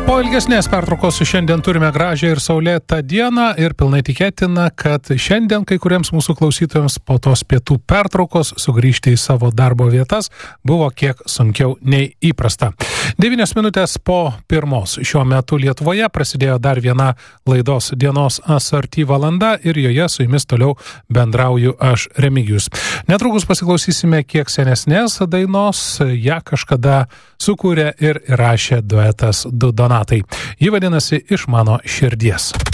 Po ilgesnės pertraukos šiandien turime gražią ir saulėtą dieną ir pilnai tikėtina, kad šiandien kai kuriems mūsų klausytojams po tos pietų pertraukos sugrįžti į savo darbo vietas buvo kiek sunkiau nei įprasta. 9 minutės po 1 šiuo metu Lietuvoje prasidėjo dar viena laidos dienos asorti valanda ir joje su jumis toliau bendrauju aš, Remigijus. Netrukus pasiklausysime kiek senesnės dainos, ją kažkada sukūrė ir įrašė duetas Du Donatai. Ji vadinasi Iš mano širdies.